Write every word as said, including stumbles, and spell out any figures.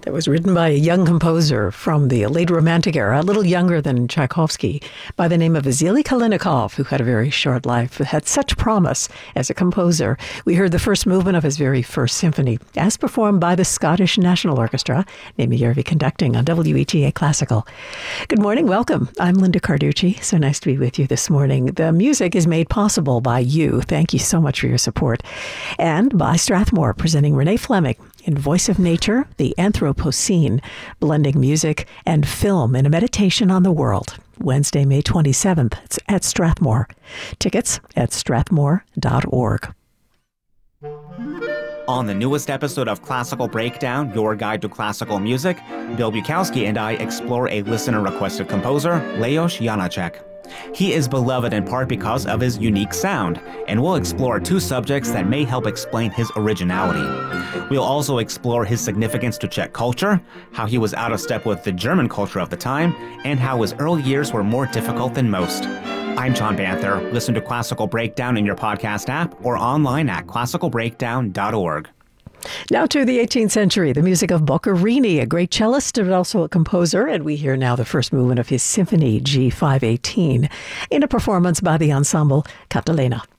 That was written by a young composer from the late Romantic era, a little younger than Tchaikovsky, by the name of Vasily Kalinikov, who had a very short life, had such promise as a composer. We heard the first movement of his very first symphony, as performed by the Scottish National Orchestra, Naomi Yervi conducting on W E T A Classical. Good morning, welcome. I'm Linda Carducci. So nice to be with you this morning. The music is made possible by you. Thank you so much for your support. And by Strathmore, presenting Renee Fleming in Voice of Nature, the Anthropocene, blending music and film in a meditation on the world. Wednesday, May twenty-seventh, it's at Strathmore. Tickets at strathmore dot org. On the newest episode of Classical Breakdown, your guide to classical music, Bill Bukowski and I explore a listener-requested composer, Leos Janáček. He is beloved in part because of his unique sound, and we'll explore two subjects that may help explain his originality. We'll also explore his significance to Czech culture, how he was out of step with the German culture of the time, and how his early years were more difficult than most. I'm John Banther. Listen to Classical Breakdown in your podcast app or online at classical breakdown dot org. Now to the eighteenth century, the music of Boccherini, a great cellist but also a composer, and we hear now the first movement of his Symphony G five eighteen in a performance by the ensemble Catalina.